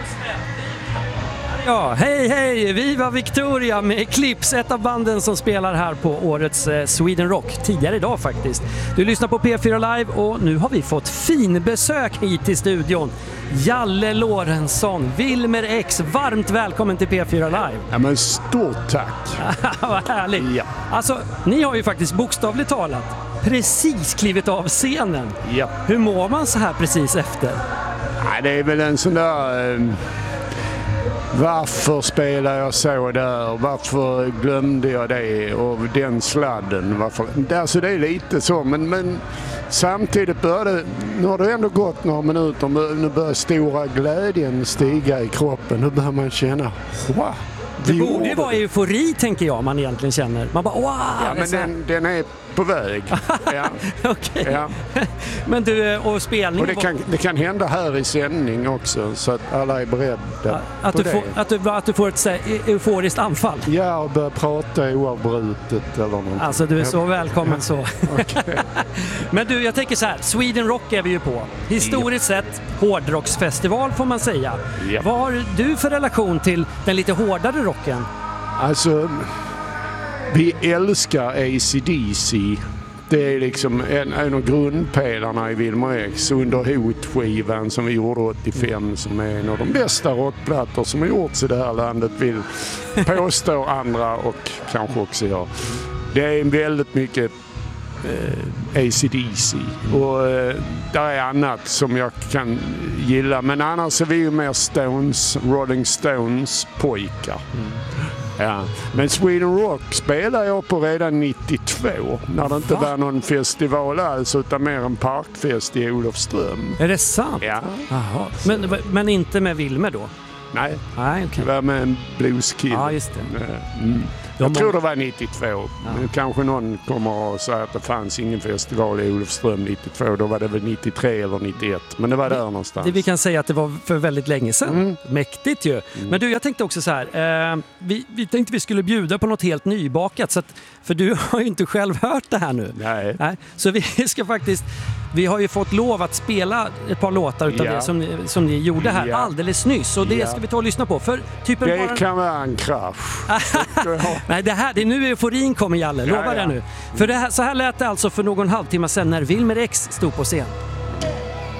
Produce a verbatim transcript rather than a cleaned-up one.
Ja, hej hej! Viva Victoria med Eclipse, ett av banden som spelar här på årets eh, Sweden Rock, tidigare idag faktiskt. Du lyssnar på P fyra Live och nu har vi fått fin besök hit till studion. Jalle Lorentzon, Wilmer X, varmt välkommen till P fyra Live. Ja, men stort tack. Vad härligt. Ja. Alltså, ni har ju faktiskt bokstavligt talat precis klivit av scenen. Ja. Hur mår man så här precis efter? Nej, det är väl en sån där... Eh, varför spelar jag så där? Varför glömde jag det? Och den sladden. Varför? Alltså, det är lite så, men... men samtidigt började, nu har det ändå gått några minuter, nu börjar stora glädjen stiga i kroppen. Nu börjar man känna, wow. Det borde ju vara eufori, tänker jag, man egentligen känner. Man bara, wow! Ja, men den, den är på väg. Ja. Okej. Ja. Men du, och spelning... Och det kan, det kan hända här i sändning också, så att alla är beredda att på du det. Får, att, du, att du får ett så här, euforiskt anfall. Ja, och börja prata oavbrutet eller någonting. Alltså, du är så välkommen ja. så. Okay. Men du, jag tänker så här, Sweden Rock är vi ju på. Historiskt ja. sett, hårdrocksfestival får man säga. Ja. Vad har du för relation till den lite hårdare rocken? Alltså, vi älskar A C D C. Det är liksom en, en av grundpelarna i Wilmer X under hotskivan som vi gjorde åttiofem, som är en av de bästa rockplattor som har gjorts i det här landet, vill påstå andra och kanske också jag. Det är väldigt mycket eh, A C D C och eh, där är annat som jag kan gilla, men annars är vi ju mer Stones, Rolling Stones pojkar. Mm. Ja. Men Sweden Rock spelade jag på redan nittiotvå, när det inte Va? var någon festival alls utan mer en parkfest i Olofström. Är det sant? Ja. Aha. Men, men inte med Wilmer då? Nej, Nej okay. Det var med en blueskille. Ja, just det. Mm. Jag De tror må... det var nittiotvå. Ja. Men kanske någon kommer att säga att det fanns ingen festival i Olofström nittiotvå. Då var det väl nittiotre eller nittioett. Men det var där någonstans. Det vi kan säga att det var för väldigt länge sedan. Mm. Mäktigt ju. Mm. Men du, jag tänkte också så här. Eh, vi, vi tänkte vi skulle bjuda på något helt nybakat. Så att, för du har ju inte själv hört det här nu. Nej. Nej. Så vi ska faktiskt... Vi har ju fått lov att spela ett par låtar utav ja. det som, som ni gjorde här ja. alldeles nyss. Och det ja. ska vi ta och lyssna på. För typ det bara... kan vara en krasch. Nej, det här, det är nu euforin kommer, Jalle. Lovar ja, ja. det nu. För det här, så här lät det alltså för någon halvtimme sedan när Wilmer X stod på scen.